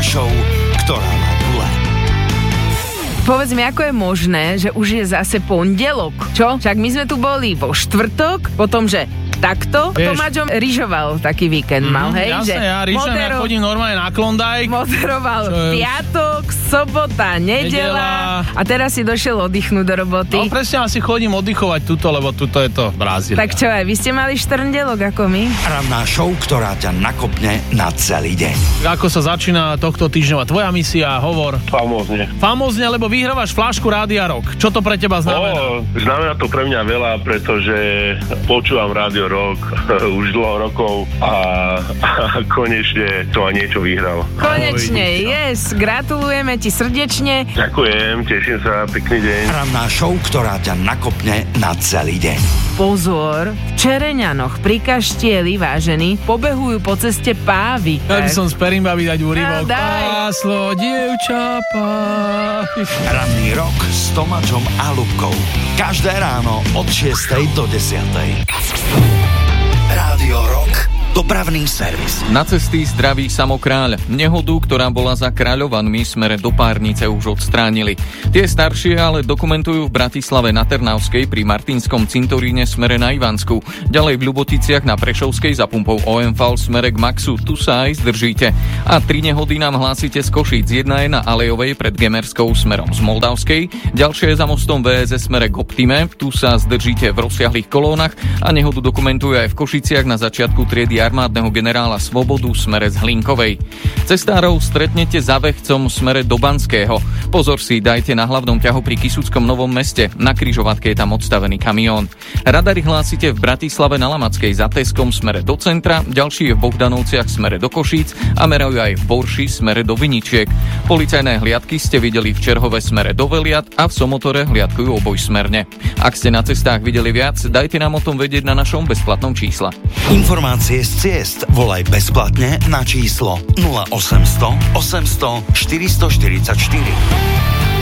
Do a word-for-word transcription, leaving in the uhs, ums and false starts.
show, ktorá má gule. Povedz mi, ako je možné, že už je zase pondelok? Čo? Však my sme tu boli vo štvrtok, potom, že takto. Vieš, Tomáčom ryžoval taký víkend, mal, mm, hej? Jasné, že ja ryžujem, ja chodím normálne na Klondike. Moderoval je... piatok, sobota, nedela a teraz si došiel oddychnúť do roboty. No presne, asi chodím oddychovať tuto, lebo tuto je to Brazília. Tak čo aj, vy ste mali štrndelok ako my? Ranná show, ktorá ťa nakopne na celý deň. Ako sa začína tohto týždňová tvoja misia, hovor? Famózne. Famózne, lebo vyhrávaš flášku Rádia Rock. Čo to pre teba znamená? O, znamená to pre mňa veľa, pretože počúvam Rádio Rock už dlho rokov a, a konečne to aj niečo vyhral. Konečne, yes, gratulujeme ti srdečne. Ďakujem, teším sa, pekný deň. Ranná show, ktorá ťa nakopne na celý deň. Pozor, v Čereňanoch pri Kaštieli, vážení, pobehujú po ceste pávy. Ja by som z Perimbaby dať úryvok. No, daj. Páslo, dievča, pávy. Ranný rok s Tomáčom a Ľubkou. Každé ráno od šiestej do desiatej. Rádio Rock. Dopravný servis. Na cesty zdraví Samokráľ. Nehodu, ktorá bola za Kráľovanmi smere do Párnice, už odstránili. Tie staršie ale dokumentujú v Bratislave na Trnavskej pri Martinskom cintoríne smere na Ivansku. Ďalej v Ľuboticiach na Prešovskej za pumpou ó em vé smere k Maxu. Tu sa aj zdržíte. A tri nehody nám hlásite z Košíc. Jedna je na Alejovej pred Gemerskou smerom z Moldavskej. Ďalšie je za mostom vé es es smere k Optime. Tu sa zdržíte v rozsiahlých kolónach a nehodu dokumentujú aj v Košiciach na začiatku triedy armádneho generála Svobodu smere z Hlinkovej. Cestárov stretnete za Vechcom smere do Banského. Pozor si dajte na hlavnom ťahu pri Kisuckom Novom Meste. Na križovatke je tam odstavený kamión. Radary hlásite v Bratislave na Lamackej za Teskom smere do centra, ďalší je v Bohdanovciach smere do Košíc a merajú aj v Borši smere do Viničiek. Policajné hliadky ste videli v Čerhove smere do Veliat a v Somotore hliadkujú obojsmerne. Ak ste na cestách videli viac, dajte nám o tom vedieť na našom bezplatnom čísle. Informácie z ciest volaj bezplatne na číslo nula osemsto osemsto štyristo štyridsaťštyri.